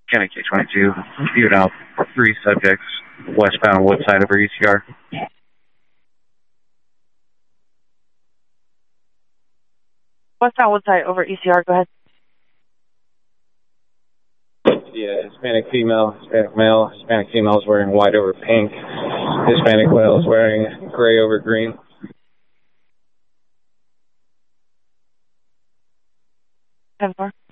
County K-22, viewed out 3 subjects westbound Woodside over ECR. Westbound Woodside over ECR, go ahead. Yeah, Hispanic female, Hispanic male. Hispanic female is wearing white over pink. Hispanic male is wearing gray over green. 10-4.